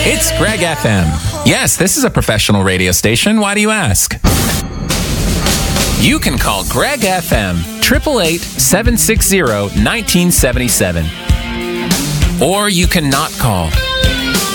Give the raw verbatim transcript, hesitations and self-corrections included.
It's Greg F M. Yes, this is a professional radio station. Why do you ask? You can call Greg F M, eight eight eight, seven six zero, one nine seven seven. Or you can not call.